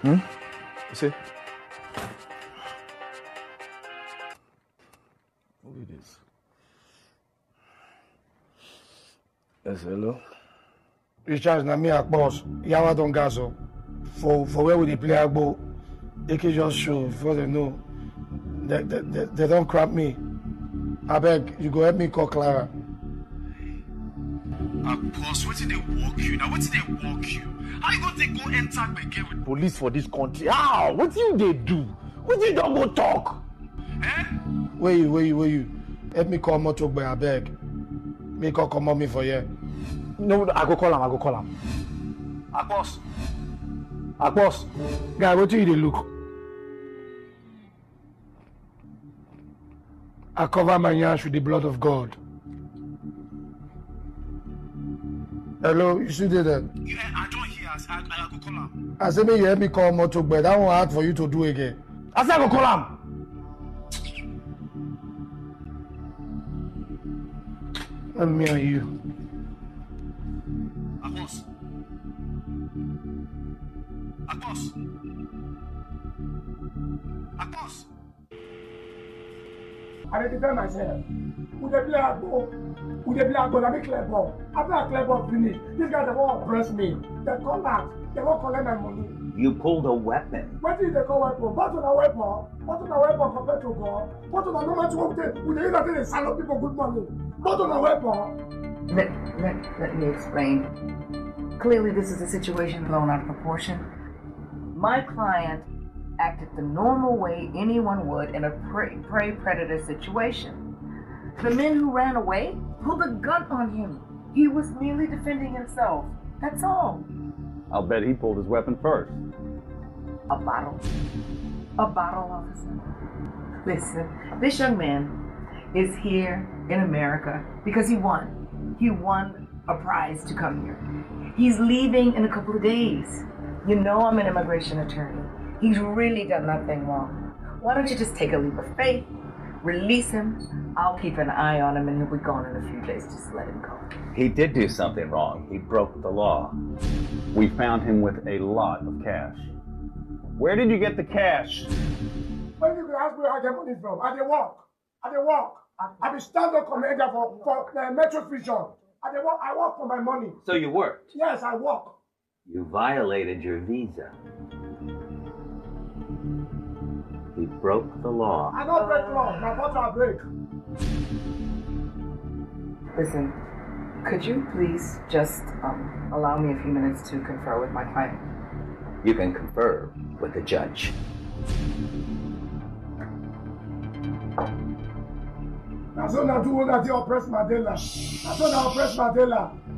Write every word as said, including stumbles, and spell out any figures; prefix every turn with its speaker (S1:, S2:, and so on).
S1: Hmm? You see? Look at this. Yes, hello?
S2: Richard, na me ak boss. Yawa don gaso. For for where we dey play agbo, they can just show before they know. They, they, they, they don't crap me. I beg, you go help me call Clara.
S3: Ah, boss, what did they walk you? Now, what did they walk you? How you gonna take go enter again with
S1: Police for this country. How? What do they do? What do you don't go talk?
S3: Eh?
S2: Where you, where you, where you? Help me call Motok by I beg. Make call come on me for here.
S1: No, no, I go call him. I go call him.
S3: Ah, boss.
S1: Ah, boss.
S2: Guy, what do you dey look? I cover my yansh with the blood of God. Hello, you still there?
S3: You, I don't hear. I, I, I go call him.
S2: I say make you help me call Motok, but that one hard for you to do again.
S1: I say I go call him.
S2: Let me and you.
S3: Ah, boss. Ah, boss. Ah, boss.
S2: I dey defend myself. With the play agbo, with the play agbo, I make clear ball. After I clear ball finish, these guys they won't oppress me. They come out, they won't collect my money.
S4: You pulled a weapon.
S2: What is they call weapon? What is a weapon? What is a weapon compared to God? What is a normal to what they with the reason they sell people good money? What is a weapon?
S5: Let, let, let me explain. Clearly, this is a situation blown out of proportion. My client acted the normal way anyone would in a prey, prey predator situation. The men who ran away pulled a gun on him. He was merely defending himself. That's all.
S6: I'll bet he pulled his weapon first.
S5: A bottle. A bottle, officer. Listen, this young man is here in America because he won. He won a prize to come here. He's leaving in a couple of days. You know I'm an immigration attorney. He's really done nothing wrong. Why don't you just take a leap of faith, release him? I'll keep an eye on him and he'll be gone in a few days. Just let him go.
S6: He did do something wrong. He broke the law. We found him with a lot of cash. Where did you get the cash?
S2: When you ask me where I get money from, I dey work. I dey work. I be stand-up commander for for uh, Metro Vision. I dey work. I work for my money.
S4: So you worked.
S2: Yes, I work.
S4: You violated your visa. He broke the law.
S2: I don't break law. My bottle I break.
S5: Listen, could you please just um, allow me a few minutes to confer with my client?
S4: You can confer with the judge.
S2: Now so now do what I oppress Mandela. Now so now oppress Mandela.